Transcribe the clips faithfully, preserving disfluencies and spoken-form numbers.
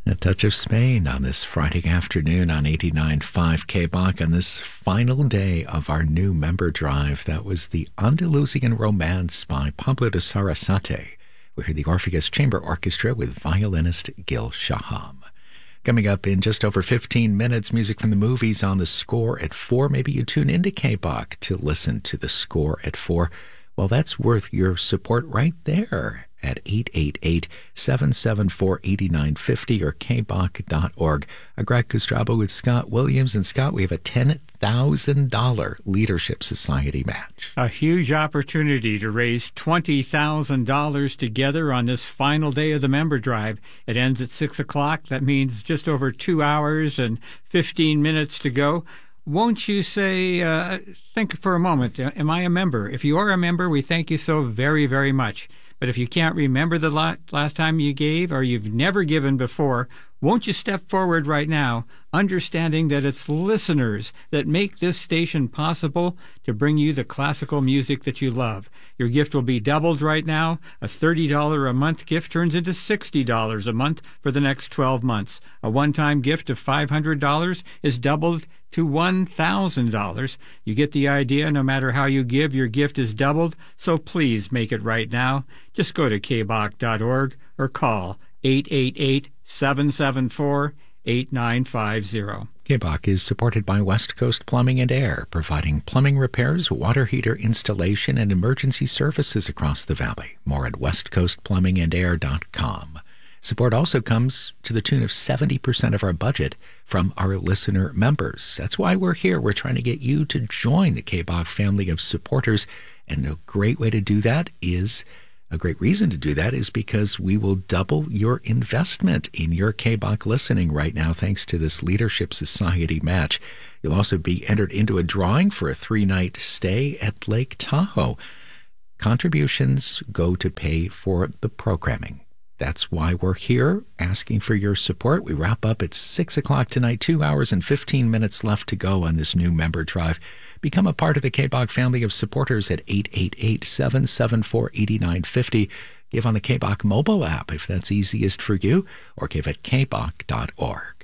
A touch of Spain on this Friday afternoon on eighty-nine point five K B O C on this final day of our new member drive. That was the Andalusian Romance by Pablo de Sarasate. We heard the Orpheus Chamber Orchestra with violinist Gil Shaham. Coming up in just over fifteen minutes, music from the movies on the Score at four. Maybe you tune into K B O C to listen to the Score at four. Well, that's worth your support right there at eight eight eight, seven seven four, eight nine five zero or k b o c dot org. I'm Greg Kustrabo with Scott Williams. And Scott, we have a ten thousand dollars Leadership Society match. A huge opportunity to raise twenty thousand dollars together on this final day of the member drive. It ends at six o'clock. That means just over two hours and fifteen minutes to go. Won't you say, uh, think for a moment, am I a member? If you are a member, we thank you so very, very much. But if you can't remember the last time you gave or you've never given before, won't you step forward right now, understanding that it's listeners that make this station possible to bring you the classical music that you love. Your gift will be doubled right now. A thirty dollars a month gift turns into sixty dollars a month for the next twelve months. A one-time gift of five hundred dollars is doubled to one thousand dollars. You get the idea. No matter how you give, your gift is doubled. So please make it right now. Just go to k b o c dot org or call eight eight eight, seven seven four, eight nine five zero. K B O C is supported by West Coast Plumbing and Air, providing plumbing repairs, water heater installation, and emergency services across the valley. More at west coast plumbing and air dot com. Support also comes to the tune of seventy percent of our budget from our listener members. That's why we're here. We're trying to get you to join the K B O C family of supporters, and a great way to do that is A great reason to do that is because we will double your investment in your K B O C listening right now thanks to this Leadership Society match. You'll also be entered into a drawing for a three-night stay at Lake Tahoe. Contributions go to pay for the programming. That's why we're here, asking for your support. We wrap up at six o'clock tonight, two hours and fifteen minutes left to go on this new member drive. Become a part of the K B O C family of supporters at eight eight eight, seven seven four, eight nine five zero. Give on the K B O C mobile app if that's easiest for you, or give at k b o c dot org.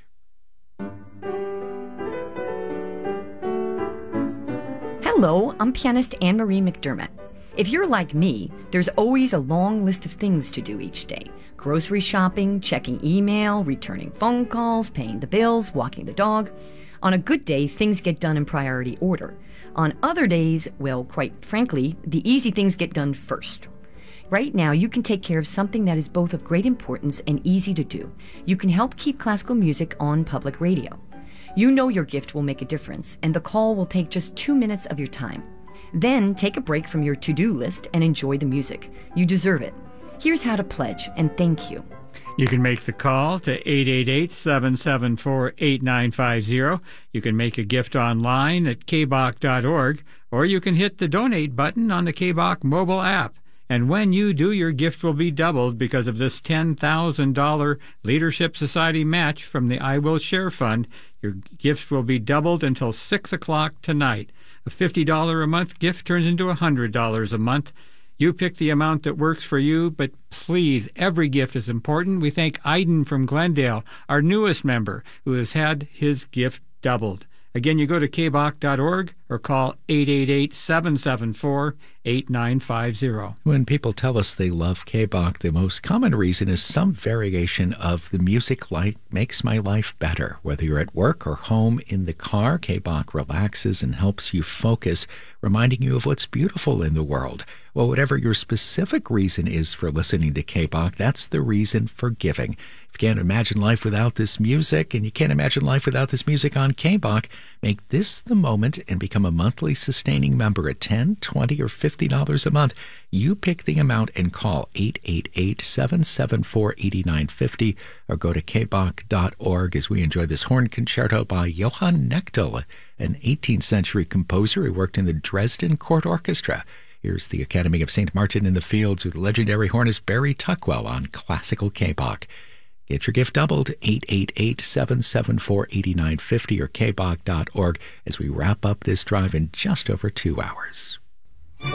Hello, I'm pianist Anne-Marie McDermott. If you're like me, there's always a long list of things to do each day. Grocery shopping, checking email, returning phone calls, paying the bills, walking the dog. On a good day, things get done in priority order. On other days, well, quite frankly, the easy things get done first. Right now, you can take care of something that is both of great importance and easy to do. You can help keep classical music on public radio. You know your gift will make a difference, and the call will take just two minutes of your time. Then take a break from your to-do list and enjoy the music. You deserve it. Here's how to pledge, and thank you. You can make the call to eight eight eight, seven seven four, eight nine five zero. You can make a gift online at k b o c dot org, or you can hit the donate button on the K B O C mobile app. And when you do, your gift will be doubled because of this ten thousand dollars Leadership Society match from the I Will Share Fund. Your gift will be doubled until six o'clock tonight. A fifty dollars a month gift turns into one hundred dollars a month. You pick the amount that works for you, but please, every gift is important. We thank Aiden from Glendale, our newest member, who has had his gift doubled. Again, you go to k b o c dot org or call eight eight eight, seven seven four, eight nine five zero. When people tell us they love K B O C, the most common reason is some variation of the music like makes my life better. Whether you're at work or home in the car, K B O C relaxes and helps you focus, reminding you of what's beautiful in the world. Well, whatever your specific reason is for listening to K B O C, that's the reason for giving. If you can't imagine life without this music, and you can't imagine life without this music on K B O C, make this the moment and become a monthly sustaining member at ten dollars, twenty dollars, or fifty dollars a month. You pick the amount and call eight eight eight, seven seven four, eight nine five zero or go to k b o c dot org as we enjoy this horn concerto by Johann Knechtel, an eighteenth century composer who worked in the Dresden Court Orchestra. Here's the Academy of Saint Martin in the Fields with legendary hornist Barry Tuckwell on classical K B O C. Get your gift doubled, eight eight eight, seven seven four, eight nine five zero or k b o c dot org as we wrap up this drive in just over two hours.